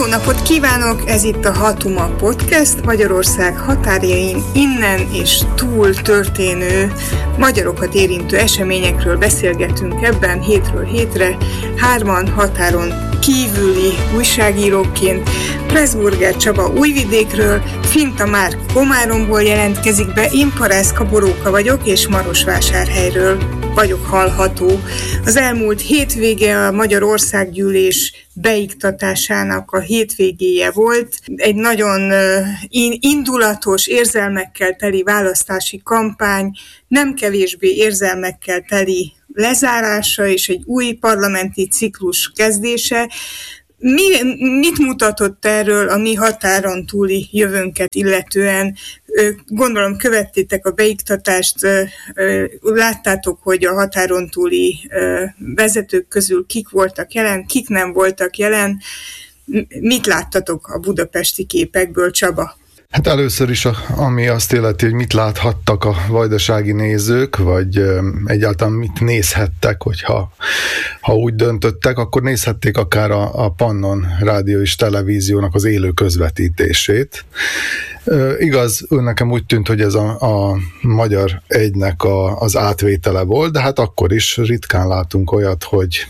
napot kívánok! Ez itt a Hatuma Podcast, Magyarország határjain innen és túl történő, magyarokat érintő eseményekről beszélgetünk ebben hétről hétre, hárman határon kívüli újságíróként. Pressburger Csaba Újvidékről, Finta Márk Komáromból jelentkezik be, én Parászka Boróka vagyok, és Marosvásárhelyről vagyok hallható. Az elmúlt hétvége a Magyar Országgyűlés beiktatásának a hétvégéje volt. Egy nagyon indulatos, érzelmekkel teli választási kampány, nem kevésbé érzelmekkel teli lezárása és egy új parlamenti ciklus kezdése. Mit mutatott erről a mi határon túli jövőnket illetően? Gondolom követtétek a beiktatást, láttátok, hogy a határon túli vezetők közül kik voltak jelen, kik nem voltak jelen. Mit láttatok a budapesti képekből, Csaba? Hát először is, ami azt illeti, hogy mit láthattak a vajdasági nézők, vagy egyáltalán mit nézhettek, hogyha úgy döntöttek, akkor nézhették akár a Pannon Rádió és Televíziónak az élő közvetítését. Igaz, nekem úgy tűnt, hogy ez a Magyar Egynek az átvétele volt, de hát akkor is ritkán látunk olyat, hogy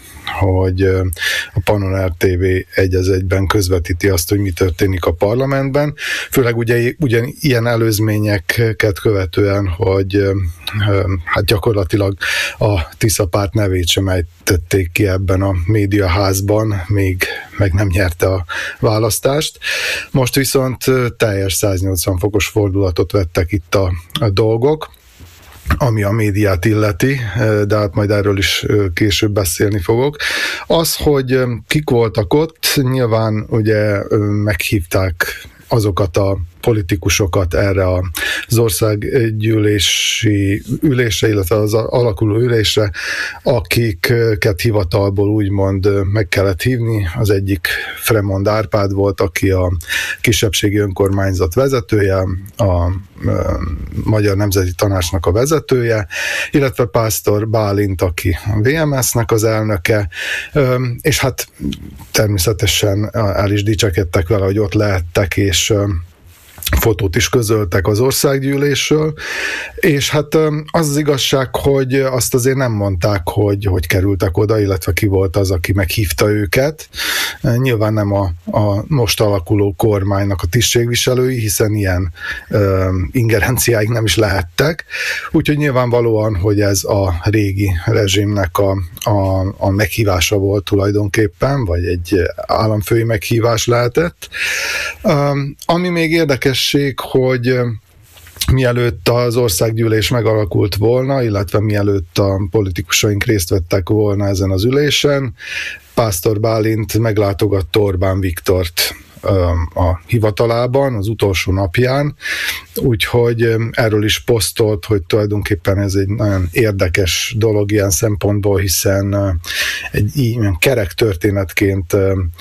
a Pannon RTV egy az egyben közvetíti azt, hogy mi történik a parlamentben. Főleg ugye ilyen előzményeket követően, hogy hát gyakorlatilag a Tisza párt nevét sem ejtették ki ebben a médiaházban, még meg nem nyerte a választást. Most viszont teljes 180 fokos fordulatot vettek itt a dolgok, ami a médiát illeti, de hát majd erről is később beszélni fogok. Az, hogy kik voltak ott, nyilván ugye meghívták azokat a politikusokat erre az országgyűlési ülésre, illetve az alakuló ülésre, akiket hivatalból úgymond meg kellett hívni. Az egyik Fremond Árpád volt, aki a kisebbségi önkormányzat vezetője, a Magyar Nemzeti Tanácsnak a vezetője, illetve Pásztor Bálint, aki a VMS-nek az elnöke, és hát természetesen el is dicsekedtek vele, hogy ott lehettek, és fotót is közöltek az országgyűlésről, és hát az igazság, hogy azt azért nem mondták, hogy kerültek oda, illetve ki volt az, aki meghívta őket. Nyilván nem a most alakuló kormánynak a tisztségviselői, hiszen ilyen ingerenciáik nem is lehettek. Úgyhogy nyilvánvalóan, hogy ez a régi rezsimnek a meghívása volt tulajdonképpen, vagy egy államfői meghívás lehetett. Ami még érdekes, hogy mielőtt az országgyűlés megalakult volna, illetve mielőtt a politikusaink részt vettek volna ezen az ülésen, Pásztor Bálint meglátogatta Orbán Viktort a hivatalában, az utolsó napján, úgyhogy erről is posztolt, hogy tulajdonképpen ez egy nagyon érdekes dolog ilyen szempontból, hiszen egy ilyen kerek történetként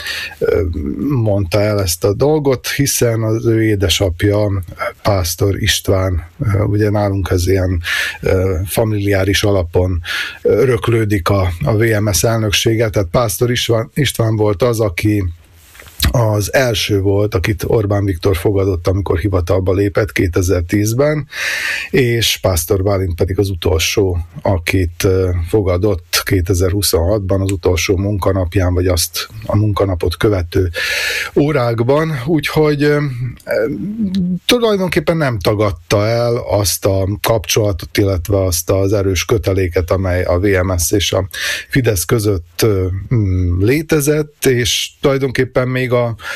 mondta el ezt a dolgot, hiszen az ő édesapja, Pásztor István, ugye nálunk ez ilyen familiáris alapon öröklődik a VMS elnöksége, tehát Pásztor István volt az, aki az első volt, akit Orbán Viktor fogadott, amikor hivatalba lépett 2010-ben, és Pásztor Bálint pedig az utolsó, akit fogadott 2026-ban, az utolsó munkanapján, vagy azt a munkanapot követő órákban, úgyhogy tulajdonképpen nem tagadta el azt a kapcsolatot, illetve azt az erős köteléket, amely a VMS és a Fidesz között létezett, és tulajdonképpen még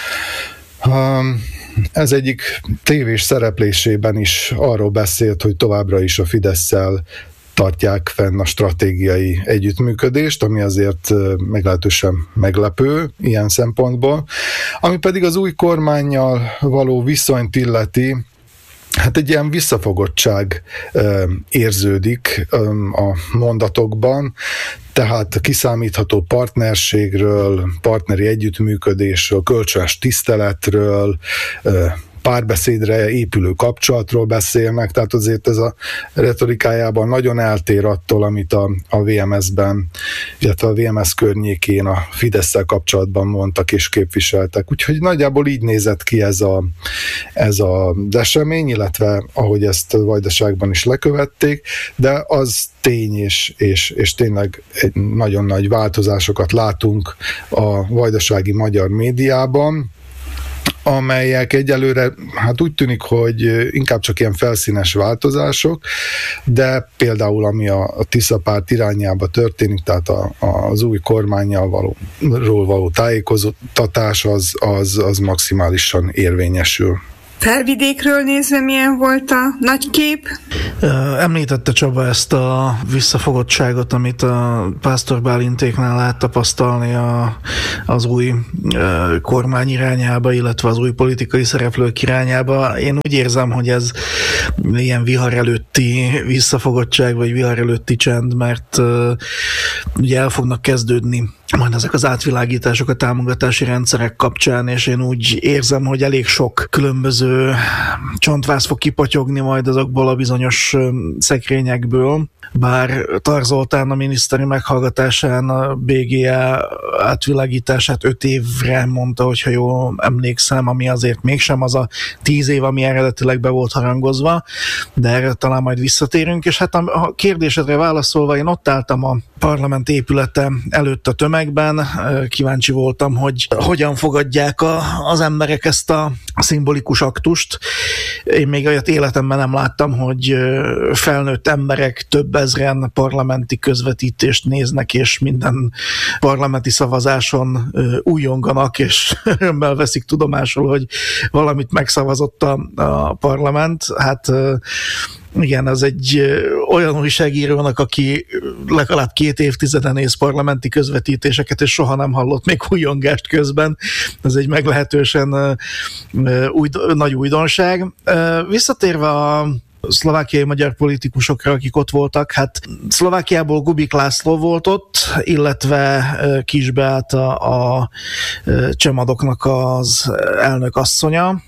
ez egyik tévés szereplésében is arról beszélt, hogy továbbra is a Fidesszel tartják fenn a stratégiai együttműködést, ami azért meglehetősen meglepő ilyen szempontból. Ami pedig az új kormánnyal való viszonyt illeti, hát egy ilyen visszafogottság érződik a mondatokban, tehát kiszámítható partnerségről, partneri együttműködésről, kölcsönös tiszteletről, párbeszédre épülő kapcsolatról beszélnek, tehát azért ez a retorikájában nagyon eltér attól, amit a VMS-ben, illetve a VMS környékén a Fidesz-szel kapcsolatban mondtak és képviseltek. Úgyhogy nagyjából így nézett ki ez a esemény, illetve ahogy ezt Vajdaságban is lekövették, de az tény, és tényleg nagyon nagy változásokat látunk a vajdasági magyar médiában, amelyek egyelőre, hát úgy tűnik, hogy inkább csak ilyen felszínes változások, de például ami a Tisza párt irányába történik, tehát az új kormánnyal való tájékoztatás az maximálisan érvényesül. Felvidékről nézve milyen volt a nagy kép? Említette Csaba ezt a visszafogottságot, amit a Pásztor Bálintéknál lehet tapasztalni az új kormány irányába, illetve az új politikai szereplők irányába. Én úgy érzem, hogy ez ilyen vihar előtti visszafogottság, vagy vihar előtti csend, mert ugye el fognak kezdődni majd ezek az átvilágítások a támogatási rendszerek kapcsán, és én úgy érzem, hogy elég sok különböző csontváz fog kipotyogni majd azokból a bizonyos szekrényekből, bár Tar Zoltán a miniszteri meghallgatásán a BGA átvilágítását 5 évre mondta, hogyha jól emlékszem, ami azért mégsem az a 10 év, ami eredetileg be volt harangozva, de erre talán majd visszatérünk, és hát a kérdésedre válaszolva, én ott álltam a parlament épülete előtt a tömegben, kíváncsi voltam, hogy hogyan fogadják az emberek ezt a szimbolikus aktust. Én még olyat életemben nem láttam, hogy felnőtt emberek több ezren parlamenti közvetítést néznek, és minden parlamenti szavazáson újonganak, és örömmel veszik tudomásul, hogy valamit megszavazott a parlament. Hát igen, ez egy olyan újságírónak, aki legalább 2 évtizeden néz parlamenti közvetítéseket, és soha nem hallott még újongást közben. Ez egy meglehetősen nagy újdonság. Visszatérve a szlovákiai magyar politikusokra, akik ott voltak, hát Szlovákiából Gubik László volt ott, illetve Kis Beáta a Csemadoknak az elnök asszonya,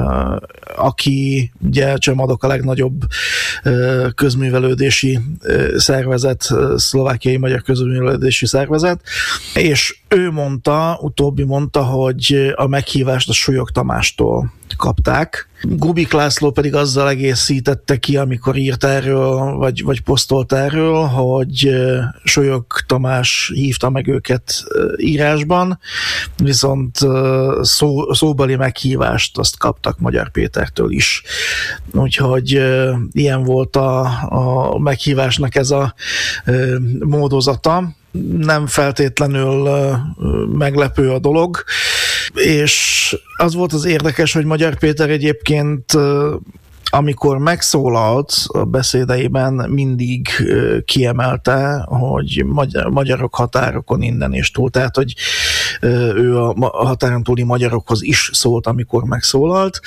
aki ugye Csemadok a legnagyobb közművelődési szervezet, szlovákiai magyar közművelődési szervezet, és ő utóbbi mondta, hogy a meghívást a Súlyog Tamástól kapták. Gubik László pedig azzal egészítette ki, amikor írt erről, vagy posztolt erről, hogy Súlyog Tamás hívta meg őket írásban, viszont szóbeli meghívást azt kaptak Magyar Pétertől is. Úgyhogy ilyen volt a meghívásnak ez a módozata. Nem feltétlenül meglepő a dolog, és az volt az érdekes, hogy Magyar Péter egyébként, amikor megszólalt a beszédeiben, mindig kiemelte, hogy magyarok határokon innen és túl, tehát hogy ő a határon túli magyarokhoz is szólt, amikor megszólalt.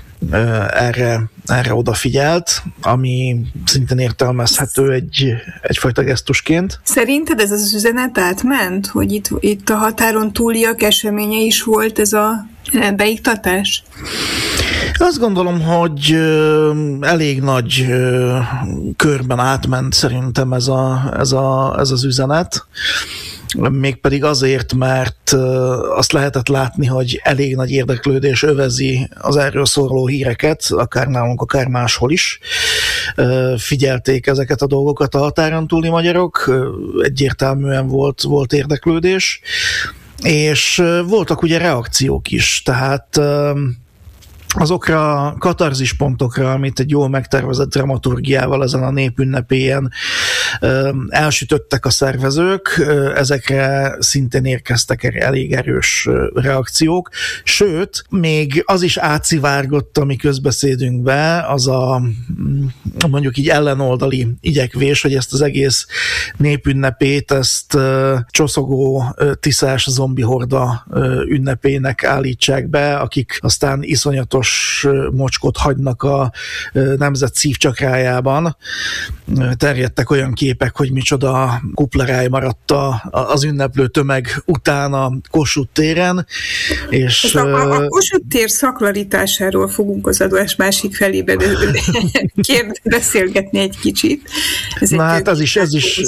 Erre odafigyelt, ami szintén értelmezhető egyfajta gesztusként. Szerinted ez az üzenet átment, hogy itt a határon túliak eseménye is volt ez a beiktatás? Azt gondolom, hogy elég nagy körben átment szerintem ez az üzenet. Mégpedig azért, mert azt lehetett látni, hogy elég nagy érdeklődés övezi az erről szóló híreket, akár nálunk, akár máshol is. Figyelték ezeket a dolgokat a határon túli magyarok, egyértelműen volt érdeklődés, és voltak ugye reakciók is, tehát azokra a katarzis pontokra, amit egy jól megtervezett dramaturgiával ezen a népünnepélyen elsütöttek a szervezők, ezekre szintén érkeztek elég erős reakciók, sőt, még az is átszivárgott a mi közbeszédünkbe, az a mondjuk így ellenoldali igyekvés, hogy ezt az egész népünnepét, ezt csoszogó tiszás zombi horda ünnepének állítsák be, akik aztán iszonyatos piros mocskot hagynak a nemzet szívcsakrájában. Terjedtek olyan képek, hogy micsoda kupleráj maradt az ünneplő tömeg után a Kossuth téren. És a Kossuth tér szakralitásáról fogunk az adás másik felében beszélgetni egy kicsit. Ez is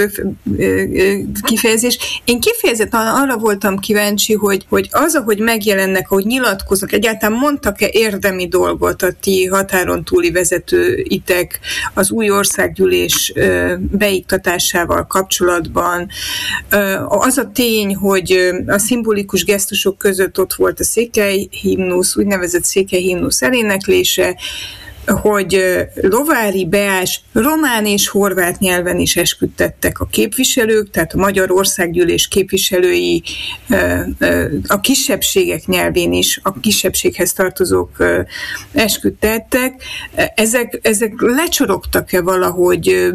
kifejezés. Én kifejezetten arra voltam kíváncsi, hogy az, ahogy megjelennek, ahogy nyilatkoznak, egyáltalán mondtak-e érdemi dolgot a ti határon túli vezetőitek az új országgyűlés beiktatásával kapcsolatban. Az a tény, hogy a szimbolikus gesztusok között ott volt a székelyhimnusz, úgynevezett székelyhimnusz eléneklése, hogy Lovári Beás román és horvát nyelven is esküdtettek a képviselők, tehát a Magyar Országgyűlés képviselői a kisebbségek nyelvén is, a kisebbséghez tartozók esküdtettek. Ezek lecsorogtak-e valahogy,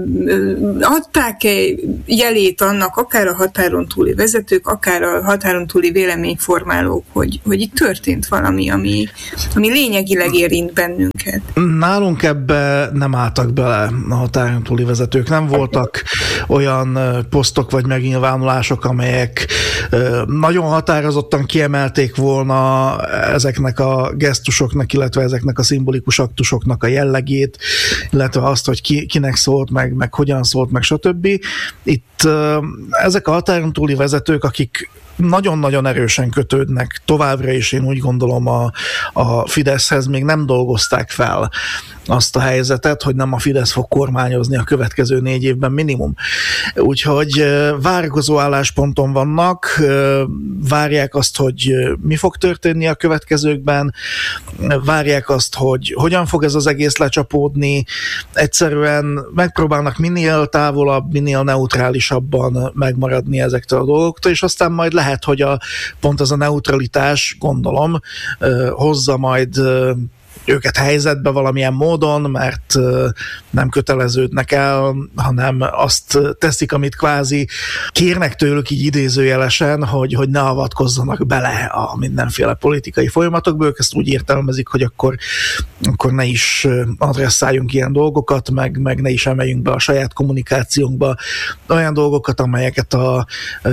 adták-e jelét annak, akár a határon túli vezetők, akár a határon túli véleményformálók, hogy itt történt valami, ami lényegileg érint bennünket? Nálunk ebbe nem álltak bele a határon túli vezetők. Nem voltak olyan posztok vagy megnyilvánulások, amelyek nagyon határozottan kiemelték volna ezeknek a gesztusoknak, illetve ezeknek a szimbolikus aktusoknak a jellegét, illetve azt, hogy kinek szólt meg hogyan szólt meg, stb. Itt ezek a határon túli vezetők, akik nagyon-nagyon erősen kötődnek továbbra is, én úgy gondolom a Fideszhez, még nem dolgozták fel azt a helyzetet, hogy nem a Fidesz fog kormányozni a következő 4 évben minimum. Úgyhogy várakozó állásponton vannak, várják azt, hogy mi fog történni a következőkben, várják azt, hogy hogyan fog ez az egész lecsapódni, egyszerűen megpróbálnak minél távolabb, minél neutrálisabban megmaradni ezektől a dolgoktól, és aztán majd lehet, hogy pont ez a neutralitás, gondolom, hozza majd őket helyzetbe valamilyen módon, mert nem köteleződnek el, hanem azt teszik, amit kvázi kérnek tőlük így idézőjelesen, hogy ne avatkozzanak bele a mindenféle politikai folyamatokba. Ők ezt úgy értelmezik, hogy akkor ne is adresszáljunk ilyen dolgokat, meg ne is emeljünk be a saját kommunikációnkba olyan dolgokat, amelyeket a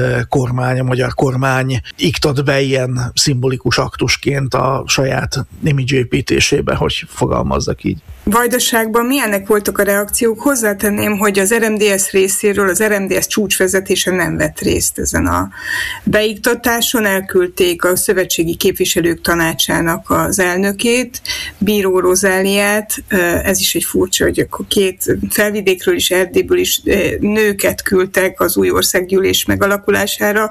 magyar kormány iktat be ilyen szimbolikus aktusként a saját imidzsépítésébe, hogy fogalmazzak így. Vajdaságban milyenek voltak a reakciók? Hozzátenném, hogy az RMDSZ részéről az RMDSZ csúcsvezetése nem vett részt ezen a beiktatáson, elküldték a Szövetségi Képviselők Tanácsának az elnökét, Bíró Rozáliát. Ez is egy furcsa, hogy akkor 2 Felvidékről is, Erdélyből is nőket küldtek az új országgyűlés megalakulására,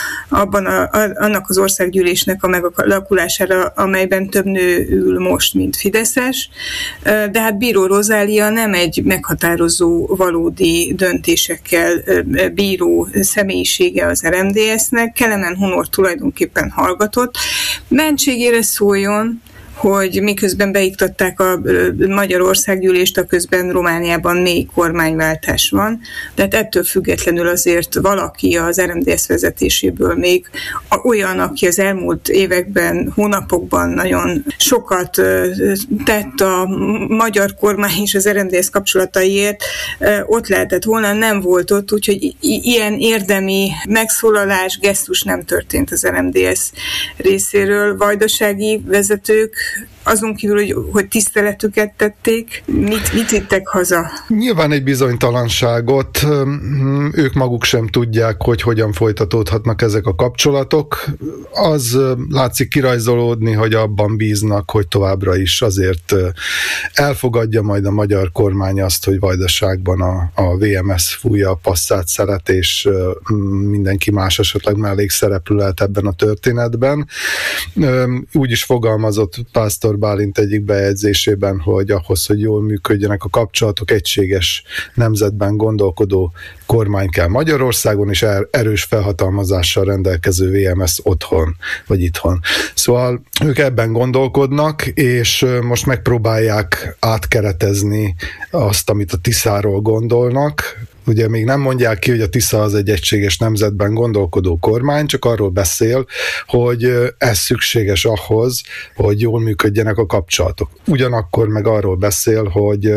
annak az országgyűlésnek a megalakulására, amelyben több nő ül most, mint fideszes. De hát Bíró Rozália nem egy meghatározó valódi döntésekkel bíró személyisége az RMDSZ-nek. Kelemen Hunor tulajdonképpen hallgatott. Mentségére szóljon, hogy miközben beiktatták a Magyar Országgyűlést, aközben Romániában mély kormányváltás van, de hát ettől függetlenül azért valaki az RMDSZ vezetéséből még olyan, aki az elmúlt években, hónapokban nagyon sokat tett a magyar kormány és az RMDSZ kapcsolataiért, ott lehetett volna, nem volt ott, úgyhogy ilyen érdemi megszólalás, gesztus nem történt az RMDSZ részéről. Vajdasági vezetők azon kívül, hogy tiszteletüket tették, mit vittek haza? Nyilván egy bizonytalanságot, ők maguk sem tudják, hogy hogyan folytatódhatnak ezek a kapcsolatok. Az látszik kirajzolódni, hogy abban bíznak, hogy továbbra is azért elfogadja majd a magyar kormány azt, hogy Vajdaságban a VMS fújja a passzát szeret, és mindenki más esetleg mellékszereplő lehet ebben a történetben. Úgy is fogalmazott Pásztor Bálint egyik bejegyzésében, hogy ahhoz, hogy jól működjenek a kapcsolatok, egységes nemzetben gondolkodó kormány kell Magyarországon, és erős felhatalmazással rendelkező VMS otthon, vagy itthon. Szóval ők ebben gondolkodnak, és most megpróbálják átkeretezni azt, amit a Tiszáról gondolnak, ugye még nem mondják ki, hogy a Tisza az egy egységes nemzetben gondolkodó kormány, csak arról beszél, hogy ez szükséges ahhoz, hogy jól működjenek a kapcsolatok. Ugyanakkor meg arról beszél, hogy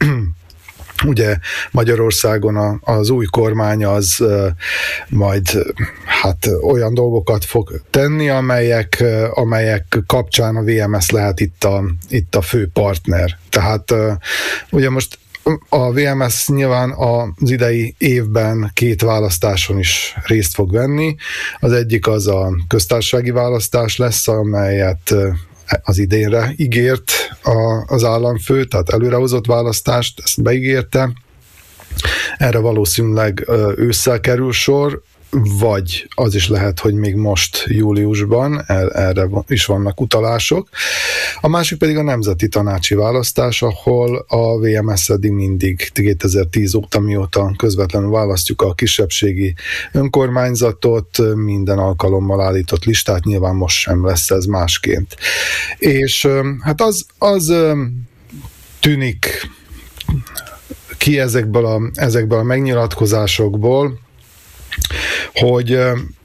ugye Magyarországon az új kormány az majd hát olyan dolgokat fog tenni, amelyek kapcsán a VMS lehet itt a fő partner. Tehát ugye most a VMS nyilván az idei évben 2 választáson is részt fog venni. Az egyik az a köztársasági választás lesz, amelyet az idénre ígért az államfő, tehát előrehozott választást, ezt beígérte. Erre valószínűleg ősszel kerül sor, vagy az is lehet, hogy még most júliusban, erre is vannak utalások. A másik pedig a nemzeti tanácsi választás, ahol a VMS eddig mindig 2010 óta, mióta közvetlenül választjuk a kisebbségi önkormányzatot, minden alkalommal állított listát, nyilván most sem lesz ez másként. És hát az tűnik ki ezekből a megnyilatkozásokból, hogy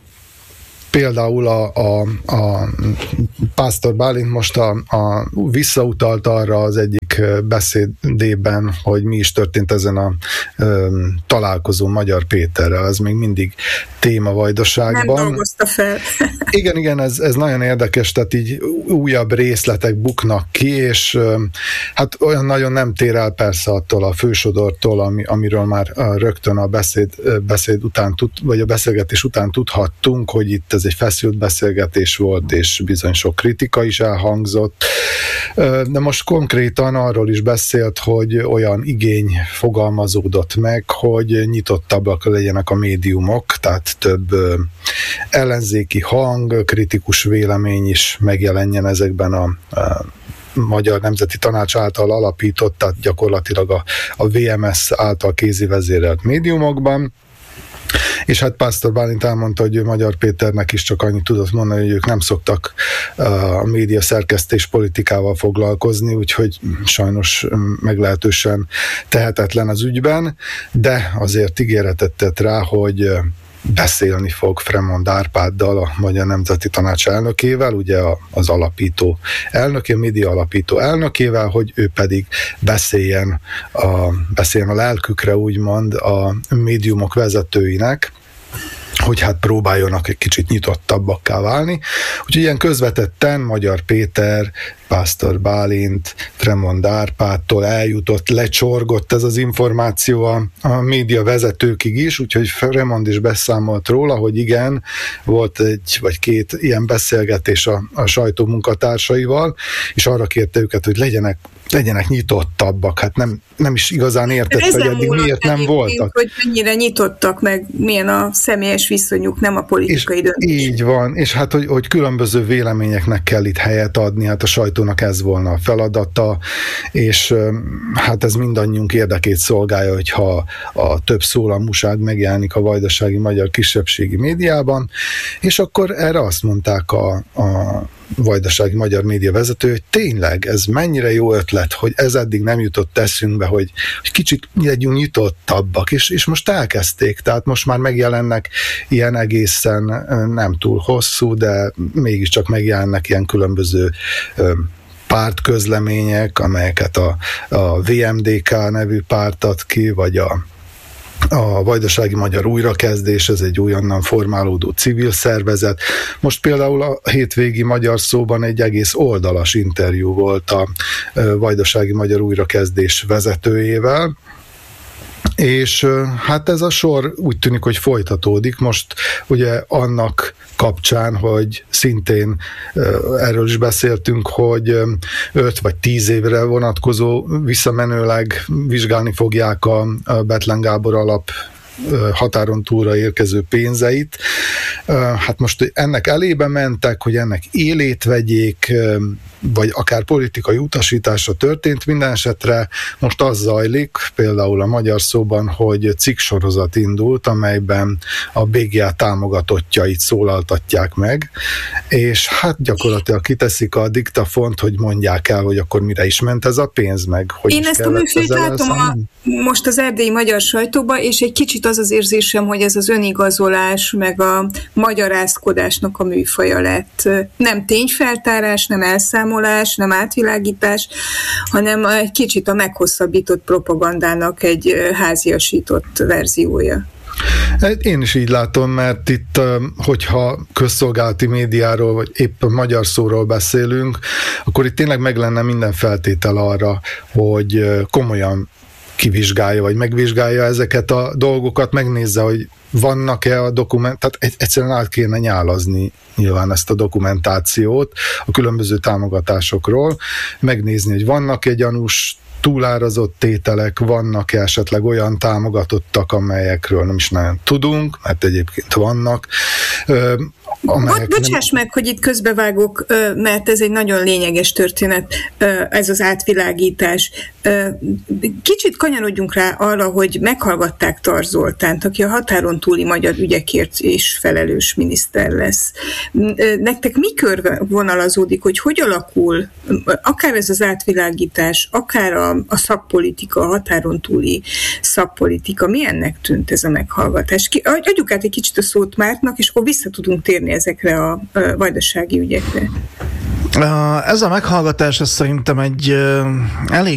például a Pásztor Bálint most visszautalt arra az egyik beszédében, hogy mi is történt ezen a találkozón Magyar Péterrel. Ez még mindig téma Vajdaságban. Nem dolgozta fel. Igen, ez nagyon érdekes, tehát így újabb részletek buknak ki, és hát olyan nagyon nem tér el persze attól a fősodortól, amiről már rögtön a beszéd után vagy a beszélgetés után tudhattunk, hogy itt ez egy feszült beszélgetés volt, és bizony sok kritika is elhangzott. De most konkrétan arról is beszélt, hogy olyan igény fogalmazódott meg, hogy nyitottabbak legyenek a médiumok, tehát több ellenzéki hang, kritikus vélemény is megjelenjen ezekben a Magyar Nemzeti Tanács által alapított, tehát gyakorlatilag a VMS által kézivezérelt médiumokban. És hát Pásztor Bálint elmondta, hogy Magyar Péternek is csak annyit tudott mondani, hogy ők nem szoktak a média szerkesztés politikával foglalkozni, úgyhogy sajnos meglehetősen tehetetlen az ügyben, de azért ígéretet tett rá, hogy beszélni fog Fremond Árpáddal, a Magyar Nemzeti Tanács elnökével, ugye az alapító elnöké, a média alapító elnökével, hogy ő pedig beszéljen a lelkükre, úgymond a médiumok vezetőinek, hogy hát próbáljonak egy kicsit nyitottabbakká válni. Úgyhogy ilyen közvetetten Magyar Péter, Pásztor Bálint, Fremond Árpádtól eljutott, lecsorgott ez az információ a média vezetőkig is, úgyhogy Fremond is beszámolt róla, hogy igen, volt 1 vagy 2 ilyen beszélgetés a sajtó munkatársaival, és arra kérte őket, hogy legyenek nyitottabbak. Hát nem is igazán értett, hogy eddig miért nem voltak. Hogy mennyire nyitottak, meg milyen a személyes viszonyuk, nem a politikai döntés. Így van, és hát, hogy különböző véleményeknek kell itt helyet adni, hát a sajtónak ez volna a feladata, és hát ez mindannyiunk érdekét szolgálja, hogyha a több szólamúság megjelenik a vajdasági magyar kisebbségi médiában, és akkor erre azt mondták a vajdasági magyar média vezető, hogy tényleg ez mennyire jó ötlet, hogy ez eddig nem jutott eszünkbe, hogy kicsit legyünk nyitottabbak, és most elkezdték, tehát most már megjelennek ilyen egészen nem túl hosszú, de mégiscsak megjelennek ilyen különböző pártközlemények, amelyeket a VMDK nevű párt ad ki, vagy a Vajdasági Magyar Újrakezdés, ez egy újonnan formálódó civil szervezet. Most például a hétvégi Magyar Szóban egy egész oldalas interjú volt a Vajdasági Magyar Újrakezdés vezetőjével, és hát ez a sor úgy tűnik, hogy folytatódik. Most ugye annak kapcsán, hogy szintén erről is beszéltünk, hogy 5 vagy 10 évre vonatkozó visszamenőleg vizsgálni fogják a Bethlen Gábor alap határon túlra érkező pénzeit. Hát most ennek elébe mentek, hogy ennek élét vegyék, vagy akár politikai utasítása történt, minden esetre most az zajlik, például a Magyar Szóban, hogy cikksorozat indult, amelyben a BGA támogatottjait szólaltatják meg. és hát gyakorlatilag kiteszik a diktafont, hogy mondják el, hogy akkor mire is ment ez a pénz, meg hogy én ezt a műfőt látom most az erdélyi magyar sajtóban, és egy kicsit az érzésem, hogy ez az önigazolás, meg a magyarázkodásnak a műfaja lett. Nem tényfeltárás, nem elszámolás, nem átvilágítás, hanem egy kicsit a meghosszabbított propagandának egy háziasított verziója. Én is így látom, mert itt, hogyha közszolgálati médiáról, vagy épp magyar szóról beszélünk, akkor itt tényleg meg lenne minden feltétel arra, hogy komolyan kivizsgálja, vagy megvizsgálja ezeket a dolgokat, megnézze, hogy vannak-e a tehát egyszerűen át kéne nyálazni nyilván ezt a dokumentációt a különböző támogatásokról, megnézni, hogy vannak-e gyanús túlárazott tételek, vannak esetleg olyan támogatottak, amelyekről nem is nagyon tudunk, mert egyébként vannak. Bocsáss meg, hogy itt közbevágok, mert ez egy nagyon lényeges történet, ez az átvilágítás. Kicsit kanyarodjunk rá arra, hogy meghallgatták Tarz Zoltánt, aki a határon túli magyar ügyekért is felelős miniszter lesz. Nektek mi körvonalazódik, hogy alakul akár ez az átvilágítás, akár a szakpolitika, a határon túli szakpolitika, milyennek tűnt ez a meghallgatás? Adjuk át egy kicsit a szót Mártnak, és akkor vissza tudunk térni ezekre a vajdasági ügyekre. Ez a meghallgatás, ez szerintem egy elég